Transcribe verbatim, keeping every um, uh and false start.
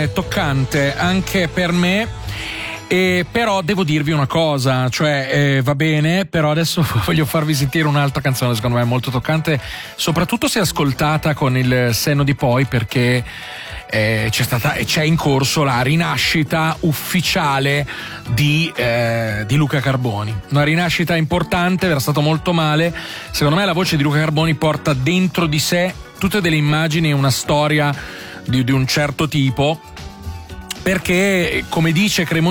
canzone toccante anche per me. E però devo dirvi una cosa, cioè eh, va bene, però adesso voglio farvi sentire un'altra canzone, secondo me molto toccante, soprattutto se ascoltata con il senno di poi, perché eh, c'è stata e c'è in corso la rinascita ufficiale di, eh, di Luca Carboni, una rinascita importante, era stato molto male. Secondo me la voce di Luca Carboni porta dentro di sé tutte delle immagini e una storia di, di un certo tipo, perché come dice Cremonini